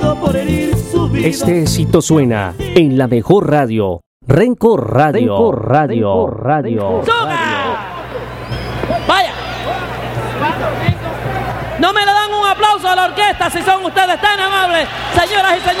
murió por herir su vida. Este éxito suena en la mejor radio, Renco Radio. Vaya. No me le dan un aplauso a la orquesta si son ustedes tan amables, señoras y señores.